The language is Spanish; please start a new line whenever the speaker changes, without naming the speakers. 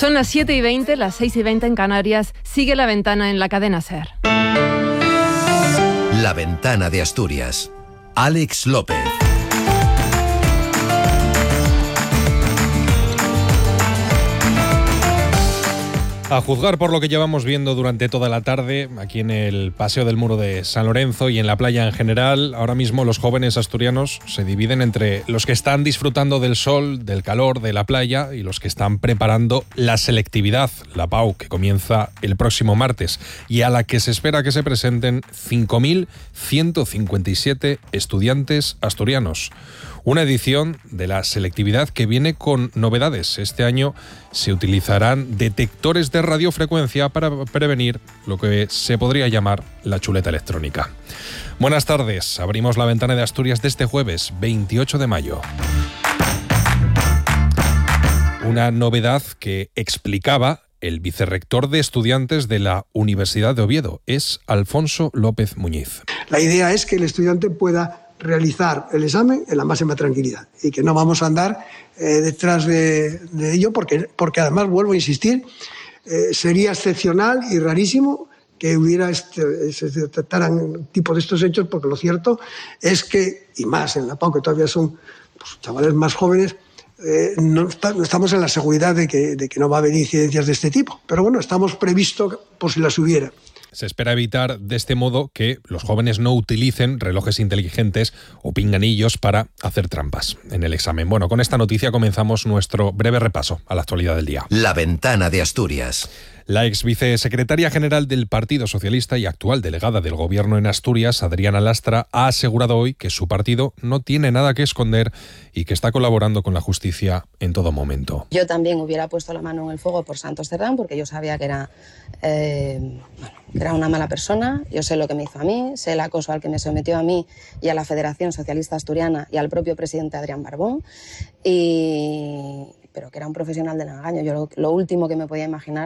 Son las 7:20, las 6:20 en Canarias. Sigue La Ventana en la cadena SER.
La Ventana de Asturias. Alex López.
A juzgar por lo que llevamos viendo durante toda la tarde, aquí en el Paseo del Muro de San Lorenzo y en la playa en general, ahora mismo los jóvenes asturianos se dividen entre los que están disfrutando del sol, del calor, de la playa y los que están preparando la selectividad, la PAU, que comienza el próximo martes y a la que se espera que se presenten 5.157 estudiantes asturianos. Una edición de la selectividad que viene con novedades. Este año se utilizarán detectores de radiofrecuencia para prevenir lo que se podría llamar la chuleta electrónica. Buenas tardes. Abrimos la ventana de Asturias de este jueves, 28 de mayo. Una novedad que explicaba el vicerrector de estudiantes de la Universidad de Oviedo. Es Alfonso López Muñiz.
La idea es que el estudiante pueda realizar el examen en la máxima tranquilidad y que no vamos a andar detrás de ello porque además, vuelvo a insistir, sería excepcional y rarísimo que se detectaran tipo de estos hechos, porque lo cierto es que, y más en la PAU, que todavía son chavales más jóvenes, no estamos en la seguridad de que no va a haber incidencias de este tipo. Pero bueno, estamos previstos por si las hubiera.
Se espera evitar de este modo que los jóvenes no utilicen relojes inteligentes o pinganillos para hacer trampas en el examen. Bueno, con esta noticia comenzamos nuestro breve repaso a la actualidad del día.
La Ventana de Asturias.
La ex vicesecretaria general del Partido Socialista y actual delegada del Gobierno en Asturias, Adriana Lastra, ha asegurado hoy que su partido no tiene nada que esconder y que está colaborando con la justicia en todo momento.
Yo también hubiera puesto la mano en el fuego por Santos Cerdán, porque yo sabía que era una mala persona. Yo sé lo que me hizo a mí, sé el acoso al que me sometió a mí y a la Federación Socialista Asturiana y al propio presidente Adrián Barbón, pero que era un profesional del engaño. Yo lo último que me podía imaginar